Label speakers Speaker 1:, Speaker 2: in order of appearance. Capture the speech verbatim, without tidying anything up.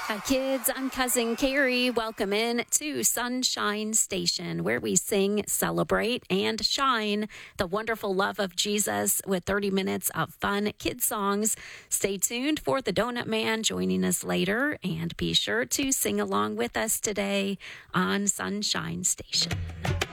Speaker 1: Hi, kids. I'm Cousin Carrie. Welcome in to Sunshine Station, where we sing, celebrate, and shine the wonderful love of Jesus with thirty minutes of fun kid songs. Stay tuned for the Donut Man joining us later, and be sure to sing along with us today on Sunshine Station.